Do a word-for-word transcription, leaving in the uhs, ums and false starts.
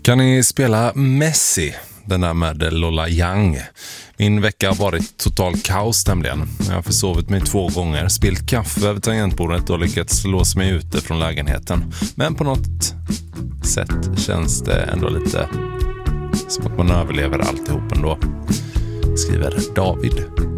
Kan ni spela Messi, den där med Lola Young? Min vecka har varit total kaos nämligen. Jag har försovit mig två gånger, spilt kaffe över tangentbordet och lyckats låsa mig ute från lägenheten. Men på något sätt känns det ändå lite som att man överlever alltihop ändå, skriver David.